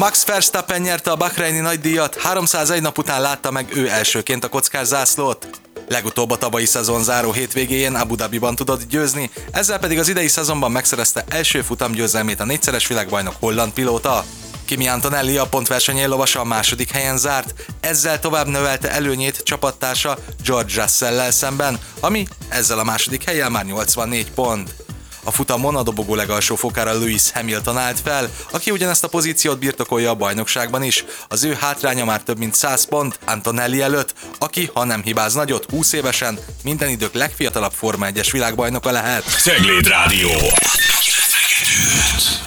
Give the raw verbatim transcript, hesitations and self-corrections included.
Max Verstappen nyerte a bahreini nagydíjat, háromszázegy nap után látta meg ő elsőként a kockás zászlót. Legutóbb a tavalyi szezon záró hétvégéjén Abu Dhabiban tudott győzni, ezzel pedig az idei szezonban megszerezte első futamgyőzelmét a négyszeres világbajnok holland pilóta. Kimi Antonelli a pontversenyén lovasa a második helyen zárt, ezzel tovább növelte előnyét csapattársa George Russell-lel szemben, ami ezzel a második helyen már nyolcvannégy pont. A futamon a dobogó legalsó fokára Lewis Hamilton állt fel, aki ugyanezt a pozíciót birtokolja a bajnokságban is. Az ő hátránya már több mint száz pont Antonelli előtt, aki, ha nem hibáz nagyot, húsz évesen minden idők legfiatalabb Forma egyes világbajnoka lehet. Cegléd Rádió.